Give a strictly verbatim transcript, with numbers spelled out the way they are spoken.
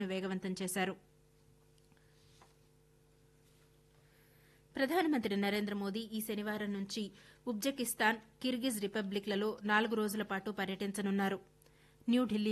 వేగవంతం చేశారు. ప్రధానమంత్రి నరేంద్ర మోదీ ఈ శనివారం నుంచి ఉజ్బెకిస్తాన్, కిర్గిజ్ రిపబ్లిక్లలో నాలుగు రోజుల పాటు పర్యటించనున్నారు. న్యూఢిల్లీ